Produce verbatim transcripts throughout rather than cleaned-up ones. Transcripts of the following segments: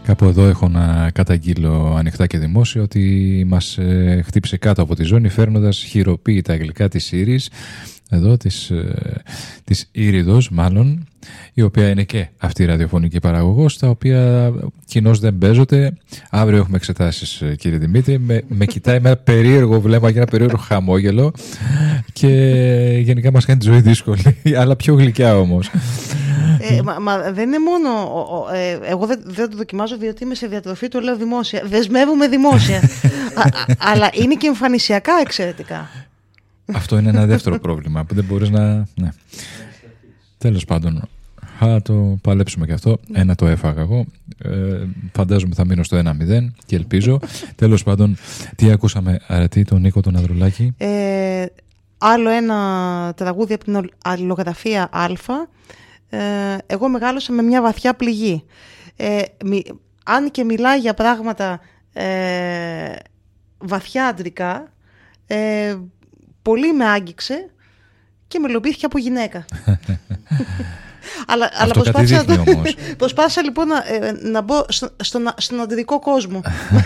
Κάπου εδώ έχω να καταγγείλω ανοιχτά και δημόσια ότι μας ε, χτύπησε κάτω από τη ζώνη φέρνοντας χειροποίητα γλυκά της Ήρης, εδώ της, ε, της Ήριδος μάλλον, η οποία είναι και αυτή η ραδιοφωνική παραγωγός, τα οποία κοινώς δεν παίζονται. Αύριο έχουμε εξετάσεις, κύριε Δημήτρη. Με, με κοιτάει με ένα περίεργο βλέμμα και ένα περίεργο χαμόγελο και γενικά μας κάνει τη ζωή δύσκολη, αλλά πιο γλυκιά όμως. Ε, μα, μα δεν είναι μόνο. Ε, εγώ δεν, δεν το δοκιμάζω διότι είμαι σε διατροφή, το λέω δημόσια. Δεσμεύομαι δημόσια. α, α, αλλά είναι και εμφανισιακά εξαιρετικά. Αυτό είναι ένα δεύτερο πρόβλημα που δεν μπορείς να. Ναι. Τέλος πάντων, θα το παλέψουμε και αυτό. Ένα το έφαγα εγώ. Ε, φαντάζομαι θα μείνω στο ένα μηδέν και ελπίζω. Τέλος πάντων, τι ακούσαμε, αρετή, τον Νίκο τον Ανδρουλάκη. Ε, άλλο ένα τραγούδι από την αλληλογραφία Α. Ε, εγώ μεγάλωσα με μια βαθιά πληγή. Ε, μι, αν και μιλάει για πράγματα ε, βαθιά αντρικά, ε, πολύ με άγγιξε και με λομπήθηκε από γυναίκα. αλλά αλλά προσπάθησα, το, προσπάθησα λοιπόν να, να μπω στο, στον, στον αντρικό κόσμο.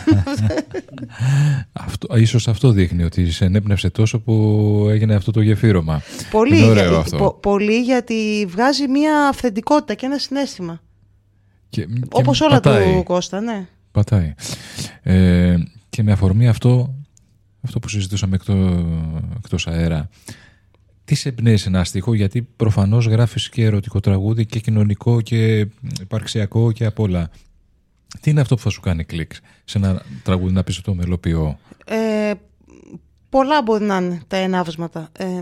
αυτό, ίσως αυτό δείχνει ότι σε ενέπνευσε τόσο που έγινε αυτό το γεφύρωμα. Πολύ, για, αυτό. Πο, πολύ γιατί βγάζει μια αυθεντικότητα και ένα συναίσθημα. Και, όπως και όλα πατάει, του Κώστα, ναι. Πατάει. Ε, και με αφορμή αυτό, αυτό που συζητούσαμε εκτό, εκτός αέρα, τι σε εμπνέει σε ένα στίχο, γιατί προφανώς γράφεις και ερωτικό τραγούδι και κοινωνικό και υπαρξιακό και απ' όλα. Τι είναι αυτό που θα σου κάνει κλικ σε ένα τραγούδι να πεις το μελοποιώ? Ε, πολλά μπορεί να είναι τα ενάβσματα. Ε,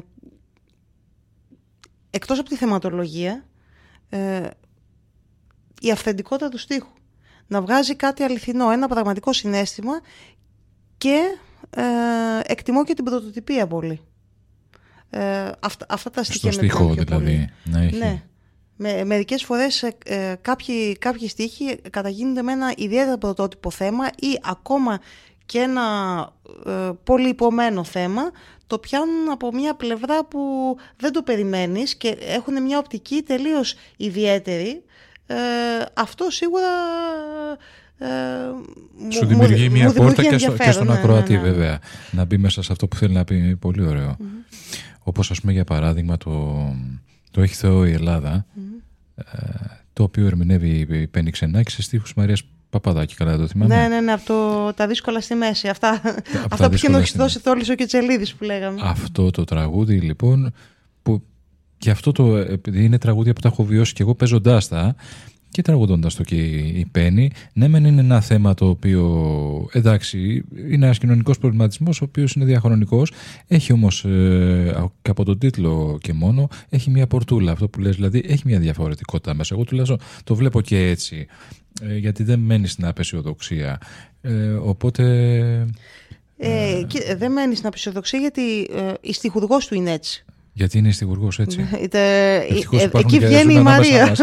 εκτός από τη θεματολογία, ε, η αυθεντικότητα του στίχου. Να βγάζει κάτι αληθινό, ένα πραγματικό συναίσθημα και ε, εκτιμώ και την πρωτοτυπία πολύ. Ε, αυτά, αυτά τα στοιχεία στο στίχο δηλαδή να έχει. Ναι. Με, μερικές φορές ε, κάποιοι, κάποιοι στίχοι καταγίνονται με ένα ιδιαίτερα πρωτότυπο θέμα ή ακόμα και ένα ε, πολύ υπομένο θέμα, το πιάνουν από μια πλευρά που δεν το περιμένεις και έχουν μια οπτική τελείως ιδιαίτερη. Ε, αυτό σίγουρα ε, σου δημιουργεί μια μου πόρτα και, στο, και στον ναι, ακροατή, ναι, ναι. βέβαια, να μπει μέσα σε αυτό που θέλει να πει. Πολύ ωραίο. Mm-hmm. Όπως ας πούμε για παράδειγμα το, το «Έχει Θεό η Ελλάδα», mm-hmm. ε, το οποίο ερμηνεύει η Πέννη Ξενάκη σε στίχους Μαρίας Παπαδάκη, καλά το θυμάμαι. Ναι, ναι, ναι, από το, τα δύσκολα στη μέση. Αυτά, αυτά που είχε δώσει Θόλης ο Κετσελίδης που λέγαμε. Αυτό το τραγούδι λοιπόν, που και αυτό το, επειδή είναι τραγούδια που τα έχω βιώσει και εγώ παίζοντάς τα και τραγουδώντας το και η Πέννη, ναι μεν είναι ένα θέμα το οποίο, εντάξει, είναι ένας κοινωνικός προβληματισμός ο οποίος είναι διαχρονικός, έχει όμως ε, και από τον τίτλο και μόνο έχει μια πορτούλα, αυτό που λες, δηλαδή έχει μια διαφορετικότητα μέσα. Εγώ τουλάχιστον το βλέπω και έτσι, ε, γιατί δεν μένει στην απεσιοδοξία, ε, οπότε ε, ε, και δεν μένει στην απεσιοδοξία γιατί ε, η στιχουργός του είναι έτσι. Γιατί είναι στιχουργός έτσι. Είτε, ε, εκεί βγαίνει η Μαρία.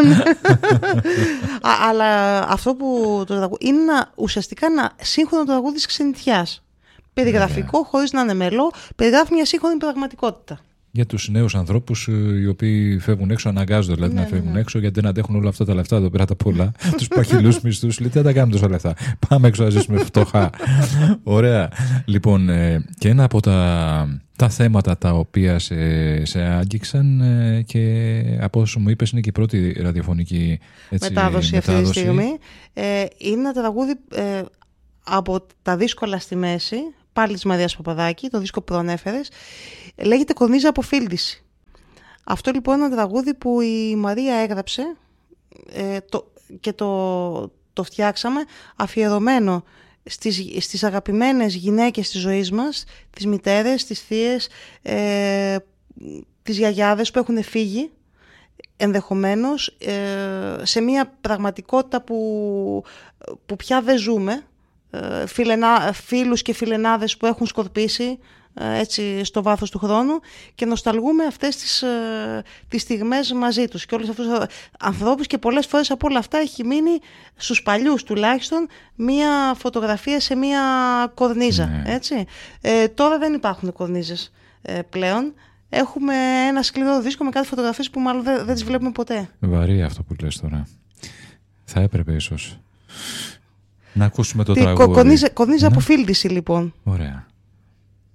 Αλλά αυτό που το τραγούδι είναι ένα, ουσιαστικά ένα σύγχρονο τραγούδι της ξενιτιάς. Περιγραφικό, yeah. χωρίς να είναι μελό, περιγράφει μια σύγχρονη πραγματικότητα. Για τους νέους ανθρώπους οι οποίοι φεύγουν έξω, αναγκάζονται δηλαδή ναι, να φεύγουν ναι. έξω, γιατί δεν αντέχουν όλα αυτά τα λεφτά εδώ πέρα τα πολλά. Τους παχυλούς μισθούς, λέει, τι θα τα κάνουμε τόσα λεφτά. Πάμε έξω να ζήσουμε φτωχά. Ωραία. Λοιπόν, και ένα από τα, τα θέματα τα οποία σε, σε άγγιξαν και από όσο μου είπες είναι και η πρώτη ραδιοφωνική έτσι, μετάδοση, μετάδοση αυτή τη στιγμή. Ε, είναι ένα τραγούδι ε, από τα δύσκολα στη μέση. Πάλι της Μαρίας Παπαδάκη, το δίσκο που προανέφερες, λέγεται «Κορνίζα από Φίλτιση». Αυτό λοιπόν είναι ένα τραγούδι που η Μαρία έγραψε ε, το, και το, το φτιάξαμε αφιερωμένο στις, στις αγαπημένες γυναίκες της ζωής μας, τις μητέρες, τις θείες, ε, τις γιαγιάδες που έχουν φύγει ενδεχομένως ε, σε μια πραγματικότητα που, που πια δεν ζούμε. Φιλενά, φίλους και φιλενάδες που έχουν σκορπίσει έτσι στο βάθος του χρόνου και νοσταλγούμε αυτές τις, τις στιγμές μαζί τους και όλους αυτούς τους ανθρώπους και πολλές φορές από όλα αυτά έχει μείνει στους παλιούς τουλάχιστον μία φωτογραφία σε μία κορνίζα, ναι. έτσι. Ε, τώρα δεν υπάρχουν κορνίζες ε, πλέον. Έχουμε ένα σκληρό δίσκο με κάτι φωτογραφίες που μάλλον δεν, δεν τις βλέπουμε ποτέ. Βαρύ αυτό που λες τώρα. Θα έπρεπε ίσως. Να ακούσουμε το Τι, τραγούδι. Κονίζα, κονίζα Ναι. από φίλτιση λοιπόν. Ωραία.